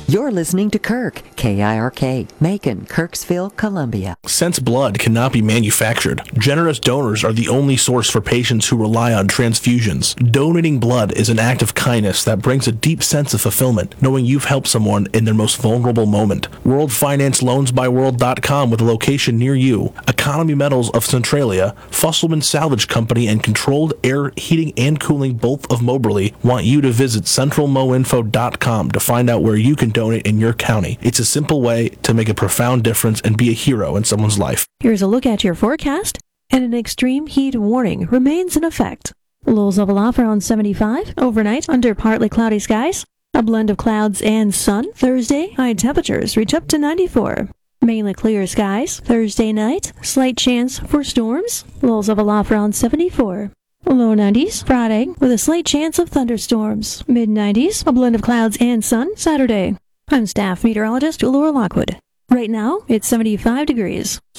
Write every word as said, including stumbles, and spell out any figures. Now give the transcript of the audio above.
You're listening to Kirk, K I R K, Macon, Kirksville, Columbia. Since blood cannot be manufactured, generous donors are the only source for patients who rely on transfusions. Donating blood is an act of kindness that brings a deep sense of fulfillment, knowing you've helped someone in their most vulnerable moment. World Finance Loans by World dot com with a location near you. Economy Metals of Centralia, Fusselman Salvage Company, and Controlled Air Heating and Cooling, both of Moberly, want you to visit central mo info dot com to find out where you can donate in your county. It's a simple way to make a profound difference and be a hero in someone's life. Here's a look at your forecast, and an extreme heat warning remains in effect. Lows level off around seventy-five. Overnight, under partly cloudy skies. A blend of clouds and sun. Thursday, high temperatures reach up to ninety-four. Mainly clear skies. Thursday night, slight chance for storms. Lows level off around seventy-four. Low nineties. Friday, with a slight chance of thunderstorms. Mid nineties, a blend of clouds and sun. Saturday. I'm staff meteorologist Laura Lockwood. Right now, it's seventy-five degrees.